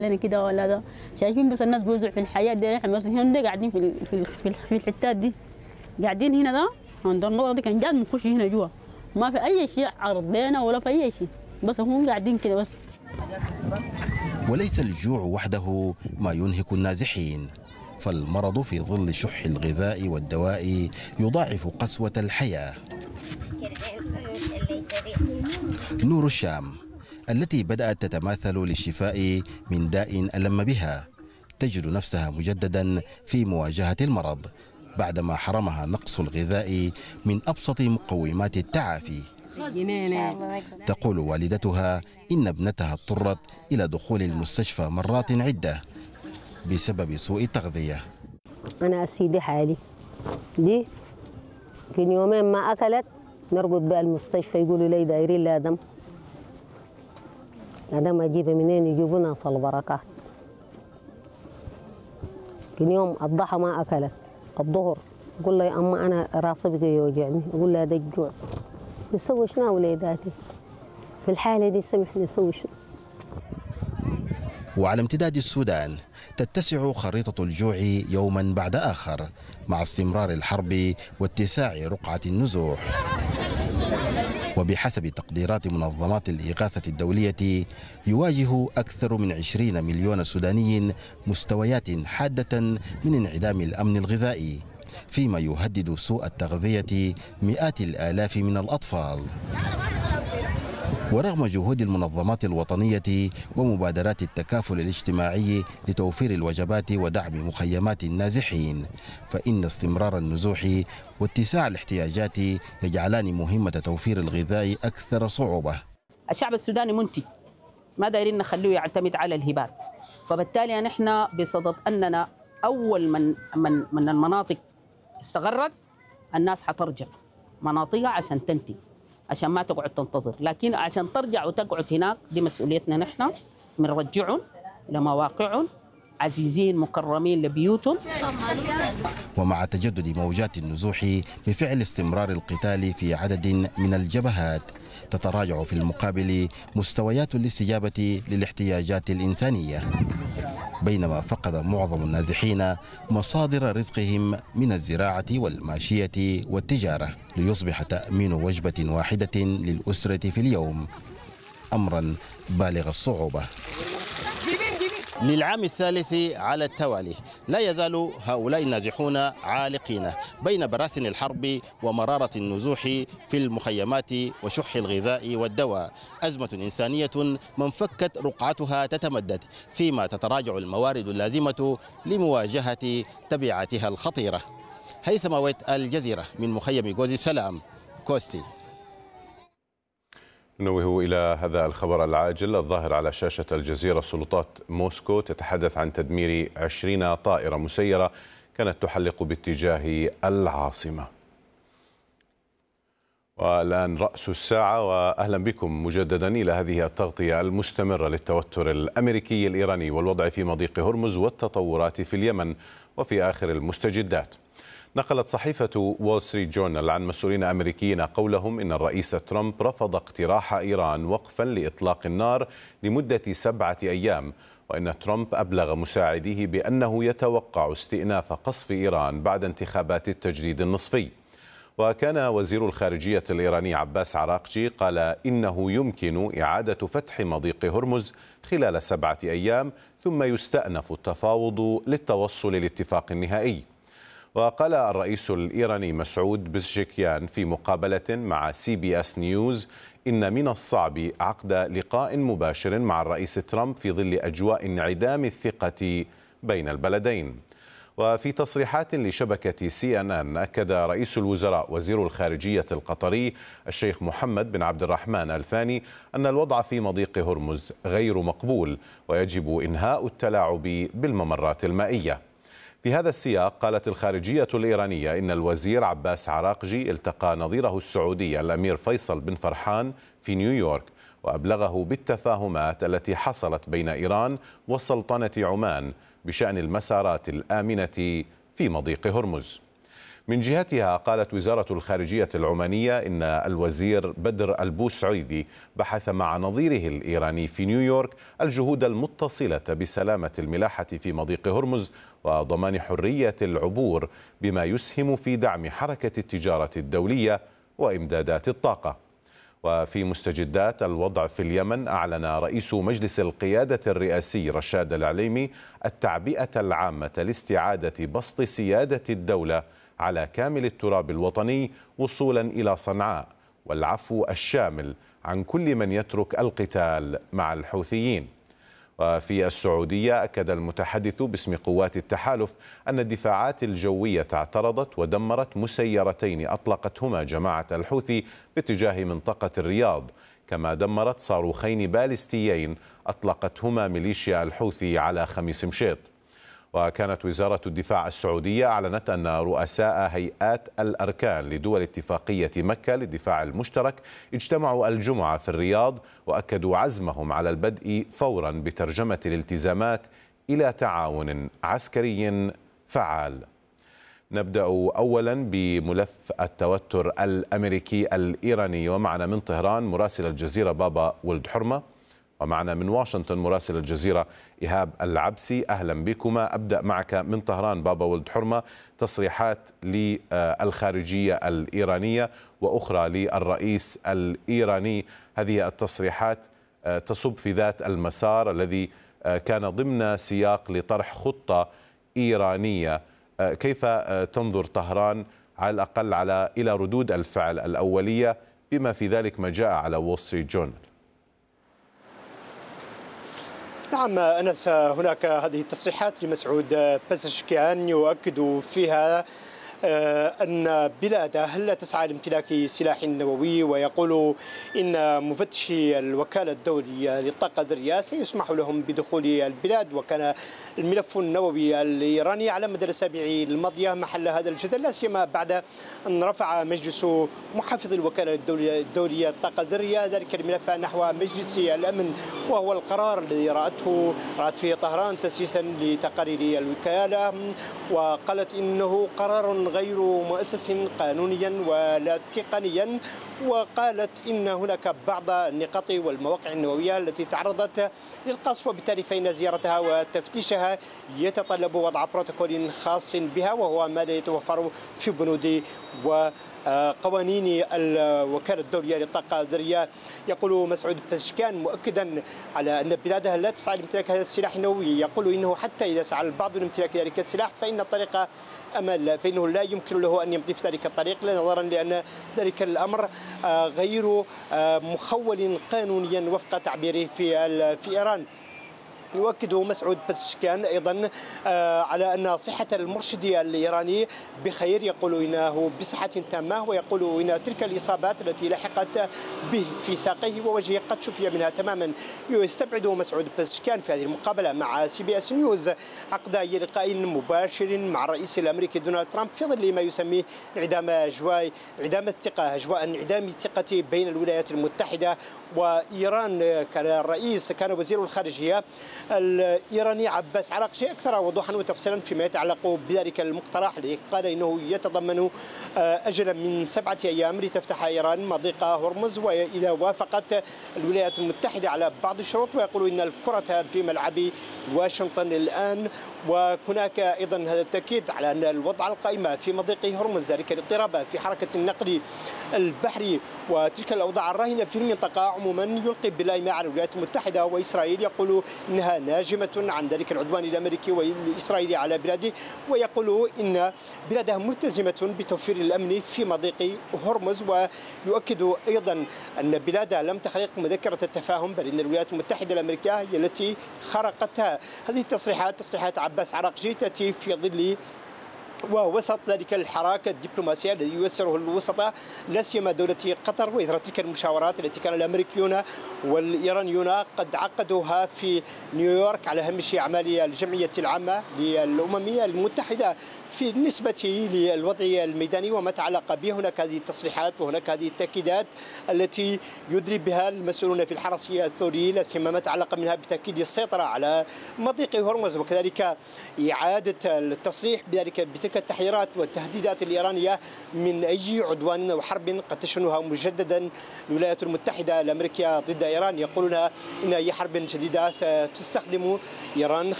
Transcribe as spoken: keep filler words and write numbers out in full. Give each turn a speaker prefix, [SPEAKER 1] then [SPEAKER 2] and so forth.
[SPEAKER 1] لنا كده ولا ده. شايفين بس الناس بيوزعوا في الحياه دي، احنا بس هنا ده قاعدين في ال- في ال- في ال- في الحتات دي، قاعدين هنا ده عند المنطقه دي، كان جاد بنخش هنا جوا، ما في اي شيء عرض لنا ولا في اي شيء، بس هم قاعدين كده بس.
[SPEAKER 2] وليس الجوع وحده ما ينهك النازحين، فالمرض في ظل شح الغذاء والدواء يضاعف قسوة الحياة. نور الشام التي بدأت تتماثل للشفاء من داء ألم بها تجد نفسها مجددا في مواجهة المرض بعدما حرمها نقص الغذاء من أبسط مقومات التعافي. تقول والدتها إن ابنتها اضطرت إلى دخول المستشفى مرات عدة بسبب سوء التغذية.
[SPEAKER 3] أنا أسيدي حالي دي في يومين ما أكلت نربط بها المستشفى، يقولوا لي دايرين لا دم. لا دم أجيبها منين؟ يجيبوا ناس البركات. في يوم الضحى ما أكلت، الظهر يقول لي أما أنا راسي بقى يوجعني، أقول لها ده الجوع. نسوي شنو وليداتي؟ في الحالة دي سمحني نسوي شنو؟
[SPEAKER 2] وعلى امتداد السودان تتسع خريطة الجوع يوما بعد آخر مع استمرار الحرب واتساع رقعة النزوح. وبحسب تقديرات منظمات الإغاثة الدولية يواجه أكثر من عشرين مليون سوداني مستويات حادة من انعدام الأمن الغذائي، فيما يهدد سوء التغذية مئات الآلاف من الأطفال. ورغم جهود المنظمات الوطنية ومبادرات التكافل الاجتماعي لتوفير الوجبات ودعم مخيمات النازحين، فإن استمرار النزوح واتساع الاحتياجات يجعلان مهمة توفير الغذاء أكثر صعوبة.
[SPEAKER 4] الشعب السوداني منتج، ما دايرين نخليه يعتمد على الهبات، فبالتالي نحن بصدد أننا أول من من من المناطق استغرت الناس حترجع مناطقها عشان تنتج، عشان ما تقعد تنتظر، لكن عشان ترجع وتقعد هناك دي مسؤوليتنا نحن، بنرجعهم لمواقعهم عزيزين مكرمين لبيوتهم.
[SPEAKER 2] ومع تجدد موجات النزوح بفعل استمرار القتال في عدد من الجبهات، تتراجع في المقابل مستويات الاستجابة للاحتياجات الإنسانية، بينما فقد معظم النازحين مصادر رزقهم من الزراعة والماشية والتجارة، ليصبح تأمين وجبة واحدة للأسرة في اليوم أمرا بالغ الصعوبة. للعام الثالث على التوالي لا يزال هؤلاء النازحون عالقين بين براثن الحرب ومرارة النزوح في المخيمات وشح الغذاء والدواء، أزمة إنسانية من فكت رقعتها تتمدد، فيما تتراجع الموارد اللازمة لمواجهة تبعاتها الخطيرة. هيثم ويت، الجزيرة، من مخيم جوز السلام، كوستي.
[SPEAKER 5] ننوه إلى هذا الخبر العاجل الظاهر على شاشة الجزيرة. سلطات موسكو تتحدث عن تدمير عشرين طائرة مسيرة كانت تحلق باتجاه العاصمة. والآن رأس الساعة، وأهلا بكم مجددا إلى هذه التغطية المستمرة للتوتر الأمريكي الإيراني والوضع في مضيق هرمز والتطورات في اليمن وفي آخر المستجدات. نقلت صحيفة وول ستريت جورنال عن مسؤولين أمريكيين قولهم إن الرئيس ترامب رفض اقتراح إيران وقفا لإطلاق النار لمدة سبعة أيام، وإن ترامب أبلغ مساعديه بأنه يتوقع استئناف قصف إيران بعد انتخابات التجديد النصفي. وكان وزير الخارجية الإيراني عباس عراقجي قال إنه يمكن إعادة فتح مضيق هرمز خلال سبعة أيام ثم يستأنف التفاوض للتوصل لاتفاق نهائي. وقال الرئيس الإيراني مسعود بزشكيان في مقابلة مع سي بي اس نيوز إن من الصعب عقد لقاء مباشر مع الرئيس ترامب في ظل أجواء انعدام الثقة بين البلدين. وفي تصريحات لشبكة سي إن إن أكد رئيس الوزراء وزير الخارجية القطري الشيخ محمد بن عبد الرحمن الثاني أن الوضع في مضيق هرمز غير مقبول ويجب إنهاء التلاعب بالممرات المائية. في هذا السياق قالت الخارجية الإيرانية إن الوزير عباس عراقجي التقى نظيره السعودي الأمير فيصل بن فرحان في نيويورك وأبلغه بالتفاهمات التي حصلت بين إيران وسلطنة عمان بشأن المسارات الآمنة في مضيق هرمز. من جهتها قالت وزارة الخارجية العمانية إن الوزير بدر البوسعيدي بحث مع نظيره الإيراني في نيويورك الجهود المتصلة بسلامة الملاحة في مضيق هرمز وضمان حرية العبور بما يسهم في دعم حركة التجارة الدولية وإمدادات الطاقة. وفي مستجدات الوضع في اليمن، أعلن رئيس مجلس القيادة الرئاسي رشاد العليمي التعبئة العامة لاستعادة بسط سيادة الدولة على كامل التراب الوطني وصولا إلى صنعاء، والعفو الشامل عن كل من يترك القتال مع الحوثيين. وفي السعودية أكد المتحدث باسم قوات التحالف أن الدفاعات الجوية اعترضت ودمرت مسيرتين أطلقتهما جماعة الحوثي باتجاه منطقة الرياض، كما دمرت صاروخين باليستيين أطلقتهما ميليشيا الحوثي على خميس مشيط. وكانت وزارة الدفاع السعودية أعلنت أن رؤساء هيئات الأركان لدول اتفاقية مكة للدفاع المشترك اجتمعوا الجمعة في الرياض وأكدوا عزمهم على البدء فورا بترجمة الالتزامات إلى تعاون عسكري فعال. نبدأ أولا بملف التوتر الأمريكي الإيراني، ومعنا من طهران مراسل الجزيرة بابا ولد حرمة، ومعنا من واشنطن مراسل الجزيرة إيهاب العبسي. أهلا بكما. أبدأ معك من طهران بابا ولد حرمة. تصريحات للخارجية الإيرانية وأخرى للرئيس الإيراني، هذه التصريحات تصب في ذات المسار الذي كان ضمن سياق لطرح خطة إيرانية. كيف تنظر طهران على الأقل على إلى ردود الفعل الأولية بما في ذلك ما جاء على وول ستريت جورنال؟
[SPEAKER 6] نعم أنس، هناك هذه التصريحات لمسعود بزشكيان يؤكد فيها أن بلاده لا تسعى لامتلاك سلاح نووي، ويقول إن مفتشي الوكالة الدولية للطاقة الذرية سيسمح لهم بدخول البلاد. وكان الملف النووي الإيراني على مدى الأسابيع الماضية محل هذا الجدل، لا سيما بعد أن رفع مجلس محافظ الوكالة الدولية للطاقة الذرية ذلك الملف نحو مجلس الأمن، وهو القرار الذي رأته رأت فيه طهران تسييسا لتقارير الوكالة، وقالت إنه قرار غير مؤسس قانونيا ولا تقنيا. وقالت إن هناك بعض النقاط والمواقع النووية التي تعرضت للقصف، وبالتالي فإن زيارتها وتفتيشها يتطلب وضع بروتوكول خاص بها، وهو ما لا يتوفر في بنود وقوانين الوكالة الدولية للطاقة الذرية. يقول مسعود بزشكيان مؤكدا على أن بلاده لا تسعى لامتلاك هذا السلاح النووي، يقول إنه حتى إذا سعى البعض لامتلاك ذلك السلاح فإن الطريق أمل، فإنه لا يمكن له أن يمضي في ذلك الطريق، نظرا لأن ذلك الأمر غير مخول قانونيا وفق تعبيره في في إيران. يؤكد مسعود بزشكيان أيضا على أن صحة المرشد الإيراني بخير، يقول إنه بصحة تامة، ويقول إن تلك الإصابات التي لحقت به في ساقيه ووجهه قد شفي منها تماما. يستبعد مسعود بزشكيان في هذه المقابلة مع سي بي اس نيوز عقد أي لقاء مباشر مع الرئيس الأمريكي دونالد ترامب في ظل ما يسميه انعدام أجواء انعدام الثقة أجواء انعدام الثقة بين الولايات المتحدة وإيران. كان الرئيس كان وزير الخارجية الإيراني عباس عراقجي أكثر وضوحا وتفصيلا فيما يتعلق بذلك المقترح الذي قال إنه يتضمن أجلا من سبعة أيام لتفتح إيران مضيق هرمز، وإذا وافقت الولايات المتحدة على بعض الشروط، ويقول إن الكرة في ملعب واشنطن الآن. وهناك أيضا هذا التأكيد على أن الوضع القائم في مضيق هرمز ذلك الاضطراب في حركة النقل البحري وتلك الأوضاع الراهنة في المنطقة عموما يلقي باللائمة على الولايات المتحدة وإسرائيل، يقول إنها ناجمة عن ذلك العدوان الأمريكي والإسرائيلي على بلاده، ويقول إن بلادها ملتزمة بتوفير الأمن في مضيق هرمز. ويؤكد أيضا أن بلادها لم تخرق مذكرة التفاهم، بل إن الولايات المتحدة الأمريكية هي التي خرقتها. هذه التصريحات تصريحات عباس عراقجي تأتي في ظل ووسط ذلك الحراك الدبلوماسي الذي ييسره الوسطاء لا سيما دولة قطر، وإثر تلك المشاورات التي كان الأمريكيون والإيرانيون قد عقدوها في نيويورك على هامش أعمال الجمعية العامة للأمم المتحدة في نسبة للوضع الميداني وما تعلق به. هناك هذه التصريحات وهناك هذه التأكيدات التي يدري بها المسؤولون في الحرس الثوري، لا سيما ما تعلق منها بتأكيد السيطرة على مضيق هرمز، وكذلك إعادة التصريح بذلك بتلك هناك التحذيرات والتهديدات الإيرانية من أي عدوان وحرب قد تشنها مجددا الولايات المتحدة الأمريكية ضد إيران. يقولون إن أي حرب جديدة ستستخدم إيران